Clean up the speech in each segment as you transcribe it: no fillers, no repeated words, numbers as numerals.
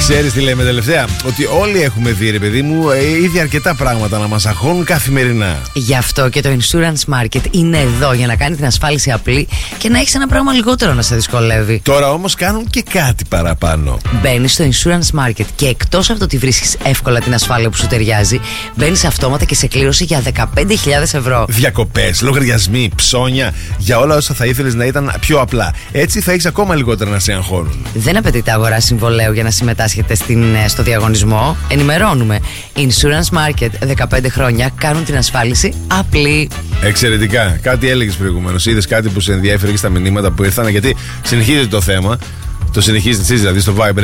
Ξέρεις τι λέμε τελευταία? Ότι όλοι έχουμε δει, ρε παιδί μου, ήδη αρκετά πράγματα να μας αγχώνουν καθημερινά. Γι' αυτό και το Insurance Market είναι εδώ για να κάνει την ασφάλιση απλή και να έχεις ένα πράγμα λιγότερο να σε δυσκολεύει. Τώρα όμως κάνουν και κάτι παραπάνω. Μπαίνεις στο Insurance Market και εκτός από το ότι βρίσκεις εύκολα την ασφάλεια που σου ταιριάζει, μπαίνεις αυτόματα και σε κλήρωση για 15.000 ευρώ. Διακοπές, λογαριασμοί, ψώνια, για όλα όσα θα ήθελες να ήταν πιο απλά. Έτσι θα έχεις ακόμα λιγότερα να σε αγχώνουν. Δεν απαιτείται αγορά συμβολέου για να συμμετάσχετε στο διαγωνισμό. Ενημερώνουμε. Insurance Market, 15 χρόνια κάνουν την ασφάλιση απλή. Εξαιρετικά. Κάτι έλεγες προηγουμένως. Είδες κάτι που σε ενδιαφέρει και στα μηνύματα που ήρθαν? Γιατί συνεχίζεται το θέμα. Το συνεχίζετε εσείς δηλαδή στο Viber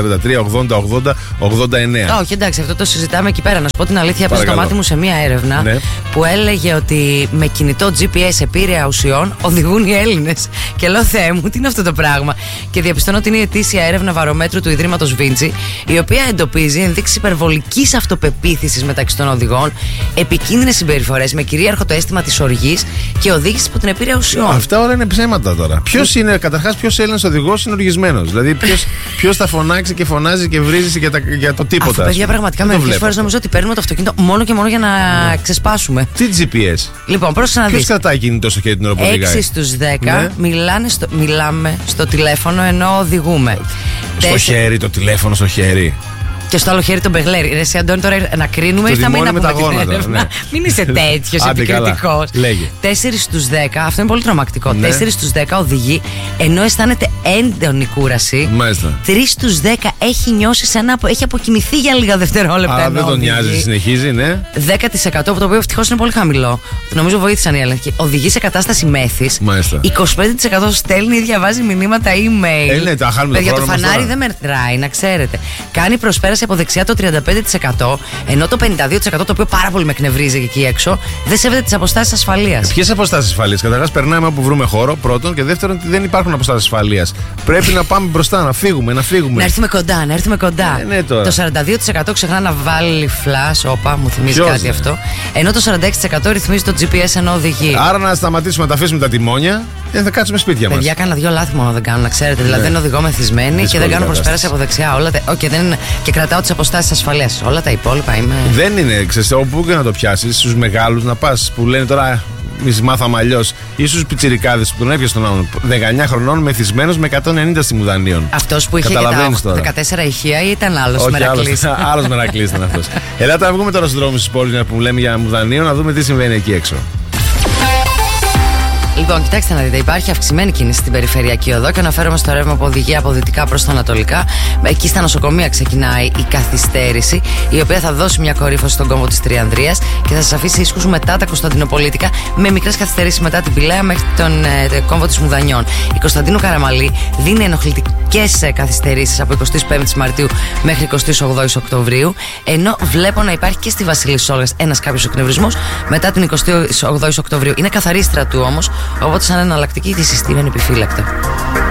6943-80-80-89. Όχι, εντάξει, αυτό το συζητάμε εκεί πέρα. Να σου πω την αλήθεια, έπεσε το μάτι μου σε μία έρευνα, ναι, που έλεγε ότι με κινητό GPS επίρρεια ουσιών οδηγούν οι Έλληνες. Και λέω, Θεέ μου, τι είναι αυτό το πράγμα? Και διαπιστώνω ότι είναι η ετήσια έρευνα βαρομέτρου του Ιδρύματος Βίντσι, η οποία εντοπίζει ενδείξεις υπερβολικής αυτοπεποίθησης μεταξύ των οδηγών, επικίνδυνες συμπεριφορές με κυρίαρχο το αίσθημα της οργής και οδήγηση από την επίρρεια ουσιών. Αυτά όλα είναι ψέματα τώρα. Ποιος είναι, καταρχάς, ποιος Έλληνας οδηγός είναι οργισμένος? Δηλαδή, ποιος θα φωνάξει και φωνάζει και βρίζει για το τίποτα? Αφού, παιδιά, πραγματικά μερικές φορές νομίζω ότι παίρνουμε το αυτοκίνητο μόνο και μόνο για να ξεσπάσουμε. Τι GPS? Λοιπόν, πρόσεχε να δεις. Ποιος κρατάει κινητό στο χέρι την ώρα που οδηγάει? 6 στους 10 μιλάμε στο τηλέφωνο ενώ οδηγούμε. Στο χέρι, το τηλέφωνο στο χέρι. Και στο άλλο χέρι τον μπεγλέρι. Ρε εσύ, Αντώνη, τώρα να κρίνουμε ή θα μην πούμε την έρευνα? Ναι. Μην είσαι τέτοιος επικριτικός. 4 στους 10, αυτό είναι πολύ τρομακτικό. Ναι. 4 στους 10 οδηγεί ενώ αισθάνεται έντονη κούραση. Μάλιστα. 3 στους 10 έχει νιώσει έχει αποκοιμηθεί για λίγα δευτερόλεπτα. Δεν τον νοιάζει, συνεχίζει, ναι. 10% από το οποίο ευτυχώς είναι πολύ χαμηλό. Νομίζω βοήθησαν οι έλεγχοι. Οδηγεί σε κατάσταση μέθης. 25% στέλνει ή διαβάζει μηνύματα email. Ναι, παιδιά, το φανάρι δεν μετράει, να ξέρετε. Κάνει προσπέραση από δεξιά το 35%, ενώ το 52%, το οποίο πάρα πολύ με εκνευρίζει εκεί έξω, δεν σέβεται τις αποστάσεις ασφαλείας. Ποιες αποστάσεις ασφαλείας? Καταρχάς, περνάμε όπου βρούμε χώρο, πρώτον, και δεύτερον, δεν υπάρχουν αποστάσεις ασφαλείας. Πρέπει να πάμε μπροστά, να φύγουμε. Να έρθουμε κοντά. Ναι, τώρα. Το 42% ξεχνά να βάλει flash, όπα, μου θυμίζει κάτι αυτό. Ενώ το 46% ρυθμίζει το GPS ενώ οδηγεί. Άρα να σταματήσουμε να τα αφήσουμε τα τιμόνια και θα κάτσουμε σπίτια μας. Παιδιά, κάνα 2 λάθη μόνο δεν κάνω, να ξέρετε. Δηλαδή, δεν οδηγώ μεθυσμένη και δεν κάνω προσπέραση από δεξιά. Και κρατάω τις αποστάσεις ασφαλείας. Όλα τα υπόλοιπα είμαι. Δεν είναι, ξέρεις, όπου και να το πιάσεις, στους μεγάλους να πας που λένε τώρα εμείς μάθαμε αλλιώς, ή στους πιτσιρικάδες που τον έπιασε τον άλλον 19 χρονών μεθυσμένος με 190 στη Μουδανίων. Αυτός που είχε και τα 14 ηχεία ή ήταν άλλος Μερακλής? Άλλος Μερακλής ήταν αυτός. Ελάτε να βγούμε τώρα στους δρόμους της πόλης που λέμε για Μουδανίων, να δούμε τι συμβαίνει εκεί έξω. Λοιπόν, κοιτάξτε να δείτε, υπάρχει αυξημένη κίνηση στην περιφερειακή οδό και αναφέρομαι στο ρεύμα που οδηγεί από δυτικά προς τα ανατολικά. Εκεί στα νοσοκομεία ξεκινάει η καθυστέρηση, η οποία θα δώσει μια κορύφωση στον κόμβο της Τριανδρίας και θα σας αφήσει ίσχους μετά τα Κωνσταντινοπολίτικα, με μικρές καθυστερήσεις μετά την Πηλαία μέχρι τον κόμβο της Μουδανιών. Η Κωνσταντίνου Καραμαλή δίνει ενοχλητικές καθυστερήσεις από 25 Μαρτίου μέχρι 28 Οκτωβρίου, ενώ βλέπω να υπάρχει και στη Βασιλισσόλας ένας κάποιος εκνευρισμός μετά την 28 Οκτωβρίου. Είναι καθαρίστρα του όμως. Οπότε, σαν εναλλακτική, τη συστήνω ανεπιφύλακτα.